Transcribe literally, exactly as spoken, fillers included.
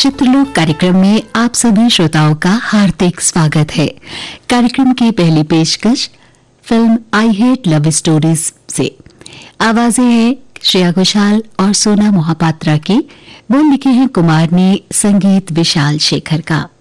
चित्रलोक कार्यक्रम में आप सभी श्रोताओं का हार्दिक स्वागत है। कार्यक्रम की पहली पेशकश film I hate love stories से। आवाजें हैं श्रेया घोषाल और सोना मोहपात्रा की। बोल लिखे हैं कुमार ने, संगीत विशाल शेखर का।